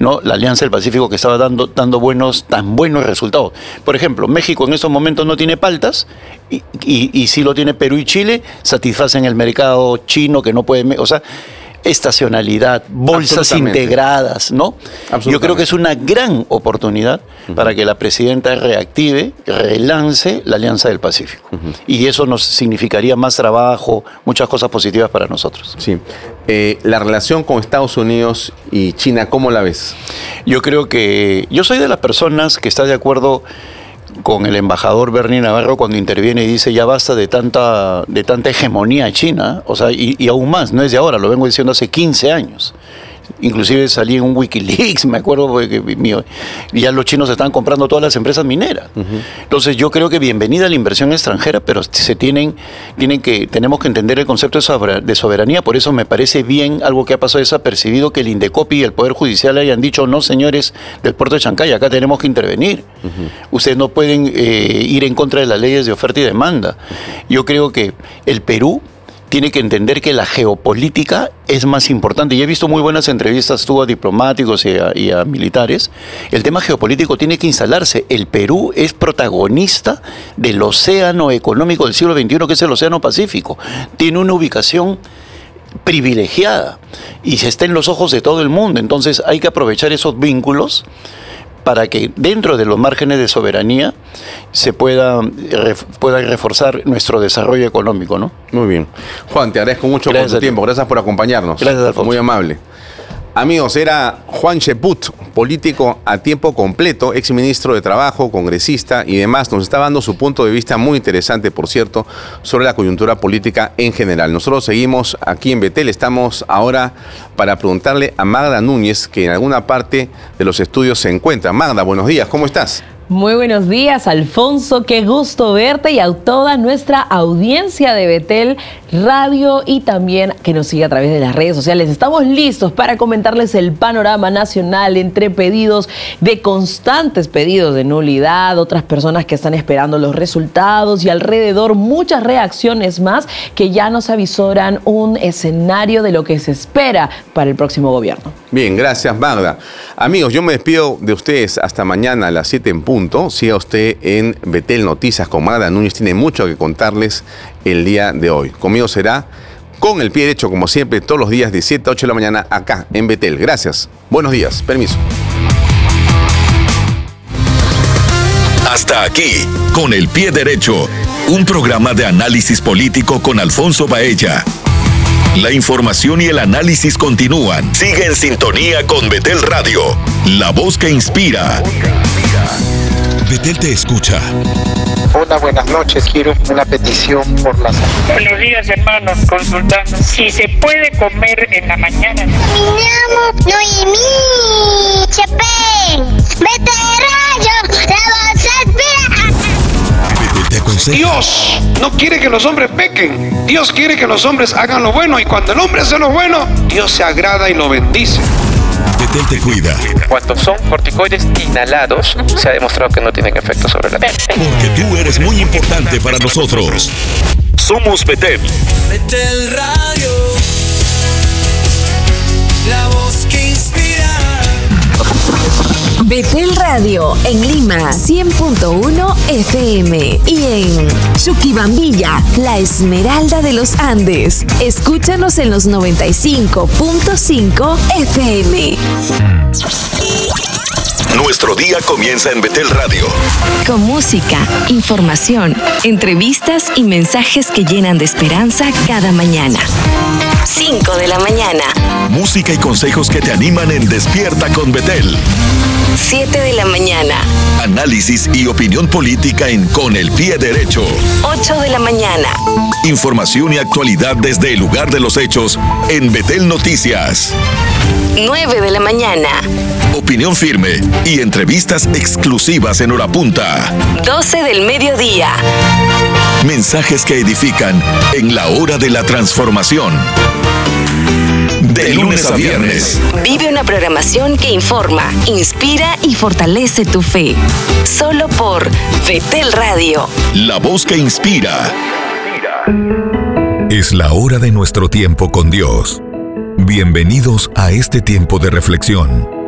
sino la Alianza del Pacífico que estaba dando tan buenos resultados. Por ejemplo, México en estos momentos no tiene paltas y sí lo tiene Perú y Chile, satisfacen el mercado chino que no puede... O sea, estacionalidad, bolsas integradas, ¿no? Yo creo que es una gran oportunidad para que la presidenta reactive, relance la Alianza del Pacífico. Y eso nos significaría más trabajo, muchas cosas positivas para nosotros. Sí. La relación con Estados Unidos y China, ¿cómo la ves? Yo creo que... Yo soy de las personas que está de acuerdo con el embajador Bernie Navarro cuando interviene y dice ya basta de tanta hegemonía china, o sea, y aún más, no es de ahora, lo vengo diciendo hace 15 años. Inclusive salí en un Wikileaks, me acuerdo, porque ya los chinos están comprando todas las empresas mineras. Entonces yo creo que bienvenida a la inversión extranjera, pero tenemos que entender el concepto de soberanía. Por eso me parece bien algo que ha pasado desapercibido, que el INDECOPI y el Poder Judicial hayan dicho, no señores del puerto de Chancay, acá tenemos que intervenir. Ustedes no pueden ir en contra de las leyes de oferta y demanda. Yo creo que el Perú tiene que entender que la geopolítica es más importante. Y he visto muy buenas entrevistas tú a diplomáticos y a militares. El tema geopolítico tiene que instalarse. El Perú es protagonista del océano económico del siglo XXI, que es el Océano Pacífico. Tiene una ubicación privilegiada y está en los ojos de todo el mundo. Entonces hay que aprovechar esos vínculos para que dentro de los márgenes de soberanía se pueda reforzar nuestro desarrollo económico, ¿no? Muy bien. Juan, te agradezco mucho por tu tiempo. Gracias por acompañarnos. Gracias, Alfonso. Muy amable. Amigos, era Juan Cheput, político a tiempo completo, exministro de Trabajo, congresista y demás. Nos está dando su punto de vista muy interesante, por cierto, sobre la coyuntura política en general. Nosotros seguimos aquí en Betel. Estamos ahora para preguntarle a Magda Núñez, que en alguna parte de los estudios se encuentra. Magda, buenos días, ¿cómo estás? Muy buenos días, Alfonso, qué gusto verte y a toda nuestra audiencia de Betel Radio y también que nos sigue a través de las redes sociales. Estamos listos para comentarles el panorama nacional entre pedidos de constantes pedidos de nulidad, otras personas que están esperando los resultados y alrededor muchas reacciones más que ya nos avisoran un escenario de lo que se espera para el próximo gobierno. Bien, gracias, Magda. Amigos, yo me despido de ustedes hasta mañana a las 7 en punto. Siga usted en Betel Noticias con Magda Núñez. Tiene mucho que contarles el día de hoy. Conmigo será con el pie derecho, como siempre, todos los días de 7 a 8 de la mañana acá en Betel. Gracias. Buenos días. Permiso. Hasta aquí, con el pie derecho, un programa de análisis político con Alfonso Baella. La información y el análisis continúan. Sigue en sintonía con Betel Radio, la voz que inspira. Betel te escucha. Hola, buenas noches. Quiero una petición por la salud. Buenos días, hermanos. Consultando si se puede comer en la mañana. Mi amo, Noemí, Chepén, Betel Radio, la voz inspira. Betel te aconseja. Dios no quiere que los hombres pequen. Dios quiere que los hombres hagan lo bueno. Y cuando el hombre hace lo bueno, Dios se agrada y lo bendice. Betel te cuida. Cuando son corticoides inhalados, se ha demostrado que no tienen efecto sobre la piel. Porque tú eres muy importante para nosotros. Somos Betel. Betel Radio, la voz que inspira. Betel Radio en Lima 100.1 FM y en Chuquibambilla, la Esmeralda de los Andes. Escúchanos en los 95.5 FM. Nuestro día comienza en Betel Radio. Con música, información, entrevistas y mensajes que llenan de esperanza cada mañana. 5 de la mañana. Música y consejos que te animan en Despierta con Betel. 7 de la mañana. Análisis y opinión política en Con el Pie Derecho. 8 de la mañana. Información y actualidad desde el lugar de los hechos en Betel Noticias. 9 de la mañana. Opinión firme y entrevistas exclusivas en hora punta. 12 del mediodía. Mensajes que edifican en la hora de la transformación. De lunes a viernes. Vive una programación que informa, inspira y fortalece tu fe. Solo por Betel Radio. La voz que inspira. Es la hora de nuestro tiempo con Dios. Bienvenidos a este tiempo de reflexión.